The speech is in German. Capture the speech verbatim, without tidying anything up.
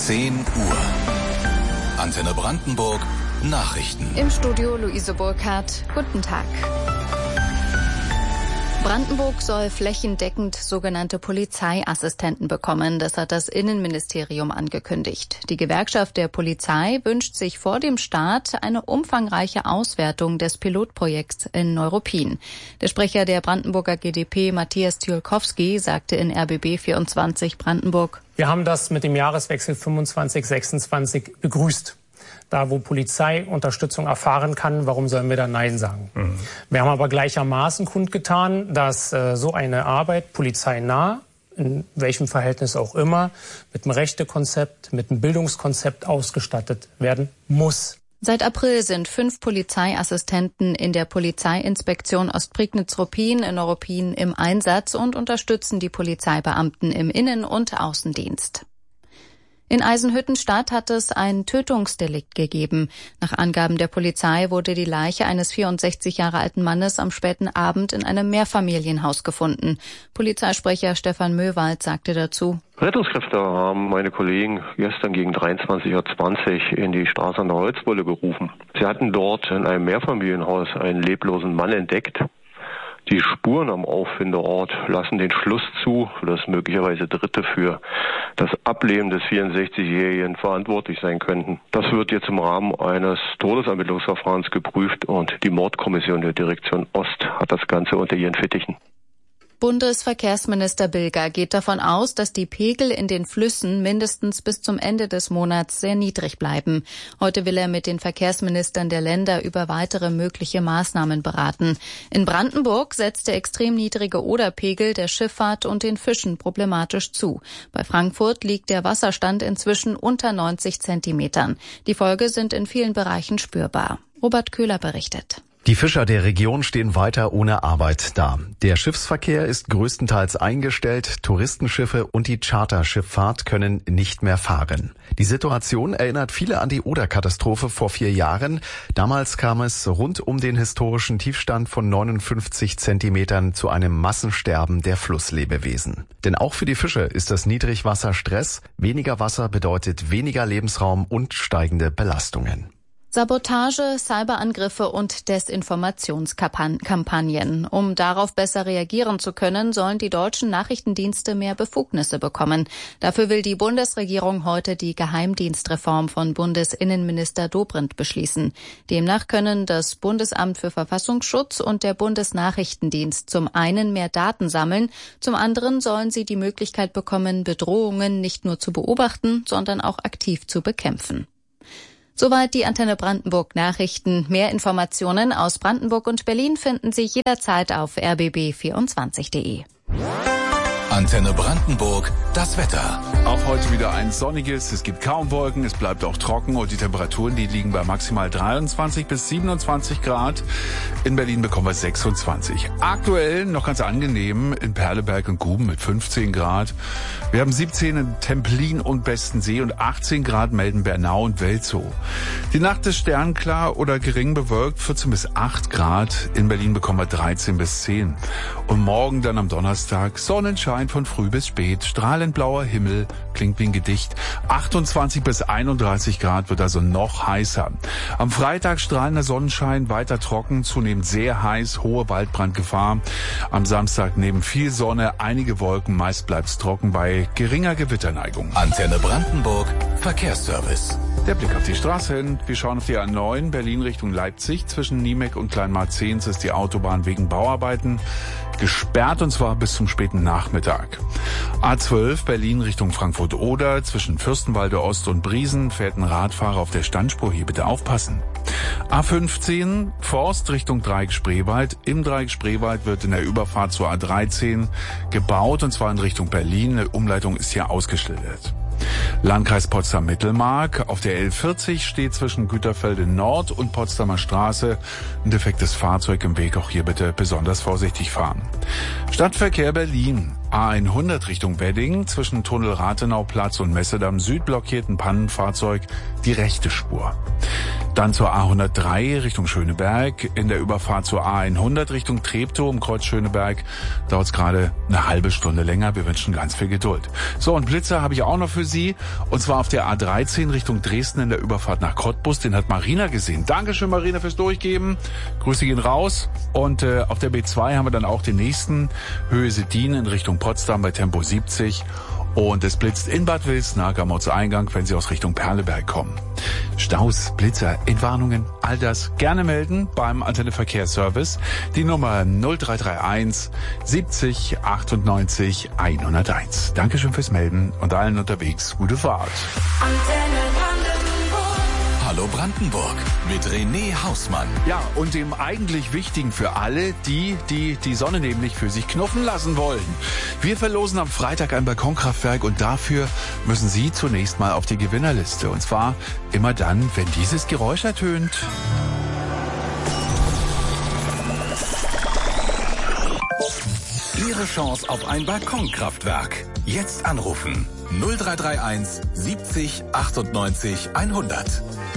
zehn Uhr. Antenne Brandenburg, Nachrichten. Im Studio Luise Burkhardt. Guten Tag. Brandenburg soll flächendeckend sogenannte Polizeiassistenten bekommen. Das hat das Innenministerium angekündigt. Die Gewerkschaft der Polizei wünscht sich vor dem Start eine umfangreiche Auswertung des Pilotprojekts in Neuruppin. Der Sprecher der Brandenburger G d P, Matthias Thiolkowski, sagte in R B B vierundzwanzig Brandenburg: Wir haben das mit dem Jahreswechsel fünfundzwanzig sechsundzwanzig begrüßt. Da, wo Polizei Unterstützung erfahren kann, warum sollen wir da Nein sagen? Mhm. Wir haben aber gleichermaßen kundgetan, dass äh, so eine Arbeit polizeinah, in welchem Verhältnis auch immer, mit einem Rechtekonzept, mit einem Bildungskonzept ausgestattet werden muss. Seit April sind fünf Polizeiassistenten in der Polizeiinspektion Ostprignitz-Ruppin in Neuruppin im Einsatz und unterstützen die Polizeibeamten im Innen- und Außendienst. In Eisenhüttenstadt hat es ein Tötungsdelikt gegeben. Nach Angaben der Polizei wurde die Leiche eines vierundsechzig Jahre alten Mannes am späten Abend in einem Mehrfamilienhaus gefunden. Polizeisprecher Stefan Möwald sagte dazu: Rettungskräfte haben meine Kollegen gestern gegen dreiundzwanzig Uhr zwanzig in die Straße an der Holzwolle gerufen. Sie hatten dort in einem Mehrfamilienhaus einen leblosen Mann entdeckt. Die Spuren am Auffindeort lassen den Schluss zu, dass möglicherweise Dritte für das Ableben des vierundsechzigjährigen verantwortlich sein könnten. Das wird jetzt im Rahmen eines Todesermittlungsverfahrens geprüft und die Mordkommission der Direktion Ost hat das Ganze unter ihren Fittichen. Bundesverkehrsminister Bilger geht davon aus, dass die Pegel in den Flüssen mindestens bis zum Ende des Monats sehr niedrig bleiben. Heute will er mit den Verkehrsministern der Länder über weitere mögliche Maßnahmen beraten. In Brandenburg setzt der extrem niedrige Oderpegel der Schifffahrt und den Fischen problematisch zu. Bei Frankfurt liegt der Wasserstand inzwischen unter neunzig Zentimetern. Die Folgen sind in vielen Bereichen spürbar. Robert Köhler berichtet. Die Fischer der Region stehen weiter ohne Arbeit da. Der Schiffsverkehr ist größtenteils eingestellt, Touristenschiffe und die Charterschifffahrt können nicht mehr fahren. Die Situation erinnert viele an die Oder-Katastrophe vor vier Jahren. Damals kam es rund um den historischen Tiefstand von neunundfünfzig Zentimetern zu einem Massensterben der Flusslebewesen. Denn auch für die Fische ist das Niedrigwasser Stress. Weniger Wasser bedeutet weniger Lebensraum und steigende Belastungen. Sabotage, Cyberangriffe und Desinformationskampagnen. Um darauf besser reagieren zu können, sollen die deutschen Nachrichtendienste mehr Befugnisse bekommen. Dafür will die Bundesregierung heute die Geheimdienstreform von Bundesinnenminister Dobrindt beschließen. Demnach können das Bundesamt für Verfassungsschutz und der Bundesnachrichtendienst zum einen mehr Daten sammeln, zum anderen sollen sie die Möglichkeit bekommen, Bedrohungen nicht nur zu beobachten, sondern auch aktiv zu bekämpfen. Soweit die Antenne Brandenburg Nachrichten. Mehr Informationen aus Brandenburg und Berlin finden Sie jederzeit auf r b b vierundzwanzig punkt de. Antenne Brandenburg, das Wetter. Auch heute wieder ein sonniges, es gibt kaum Wolken, es bleibt auch trocken und die Temperaturen, die liegen bei maximal dreiundzwanzig bis siebenundzwanzig Grad. In Berlin bekommen wir sechsundzwanzig. Aktuell noch ganz angenehm in Perleberg und Guben mit fünfzehn Grad. Wir haben siebzehn in Templin und Bestensee und achtzehn Grad melden Bernau und Welzow. Die Nacht ist sternklar oder gering bewölkt, vierzehn bis acht Grad. In Berlin bekommen wir dreizehn bis zehn. Und morgen dann am Donnerstag Sonnenschein von früh bis spät, strahlend blauer Himmel, klingt wie ein Gedicht. achtundzwanzig bis einunddreißig Grad wird also noch heißer. Am Freitag strahlender Sonnenschein, weiter trocken, zunehmend sehr heiß, hohe Waldbrandgefahr. Am Samstag neben viel Sonne, einige Wolken, meist bleibt's trocken bei geringer Gewitterneigung. Antenne Brandenburg, Verkehrsservice. Der Blick auf die Straße hin. Wir schauen auf die A neun, Berlin Richtung Leipzig. Zwischen Niemek und Kleinmarzehns ist die Autobahn wegen Bauarbeiten gesperrt, und zwar bis zum späten Nachmittag. A zwölf, Berlin Richtung Frankfurt-Oder. Zwischen Fürstenwalde Ost und Briesen fährt ein Radfahrer auf der Standspur. Hier bitte aufpassen. A fünfzehn, Forst Richtung Dreieck Spreewald. Im Dreieck Spreewald wird in der Überfahrt zur A dreizehn gebaut, und zwar in Richtung Berlin. Eine Umleitung ist hier ausgeschildert. Landkreis Potsdam-Mittelmark. Auf der L vierzig steht zwischen Güterfelde Nord und Potsdamer Straße ein defektes Fahrzeug im Weg. Auch hier bitte besonders vorsichtig fahren. Stadtverkehr Berlin. A hundert Richtung Wedding. Zwischen Tunnel Rathenauplatz und Messedamm Süd blockiert ein Pannenfahrzeug die rechte Spur. Dann zur A hundertdrei Richtung Schöneberg. In der Überfahrt zur A hundert Richtung Treptow um Kreuz Schöneberg dauert es gerade eine halbe Stunde länger. Wir wünschen ganz viel Geduld. So, und Blitzer habe ich auch noch für Sie. Und zwar auf der A dreizehn Richtung Dresden in der Überfahrt nach Cottbus. Den hat Marina gesehen. Dankeschön, Marina, fürs Durchgeben. Grüße gehen raus. Und äh, auf der B zwei haben wir dann auch den nächsten. Höhe Seddin in Richtung Potsdam bei Tempo siebzig. Und es blitzt in Bad Wilsnack am Ortseingang, wenn Sie aus Richtung Perleberg kommen. Staus, Blitzer, Entwarnungen, all das gerne melden beim Antenne Verkehrsservice. Die Nummer null drei drei eins siebzig achtundneunzig hunderteins. Dankeschön fürs Melden und allen unterwegs gute Fahrt. Hallo Brandenburg mit René Hausmann. Ja, und dem eigentlich Wichtigen für alle, die, die die Sonne nämlich für sich knuffen lassen wollen. Wir verlosen am Freitag ein Balkonkraftwerk und dafür müssen Sie zunächst mal auf die Gewinnerliste. Und zwar immer dann, wenn dieses Geräusch ertönt. Ihre Chance auf ein Balkonkraftwerk. Jetzt anrufen. null drei drei eins siebzig achtundneunzig hundert.